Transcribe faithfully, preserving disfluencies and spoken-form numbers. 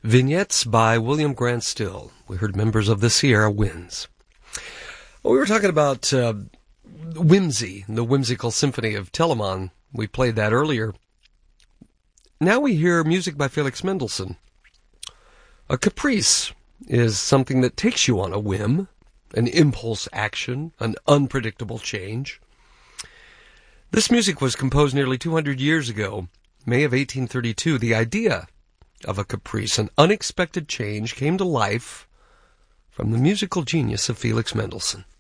Vignettes by William Grant Still. We heard members of the Sierra Winds. Well, we were talking about uh, Whimsy, the whimsical symphony of Telemann. We played that earlier. Now we hear music by Felix Mendelssohn. A caprice is something that takes you on a whim, an impulse action, an unpredictable change. This music was composed nearly two hundred years ago, May of eighteen thirty-two. The idea of a caprice, an unexpected change, came to life from the musical genius of Felix Mendelssohn.